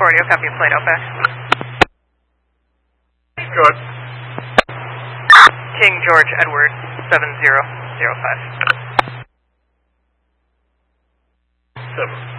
Radio, copy flight out back. Good. King George Edward 7005. 7.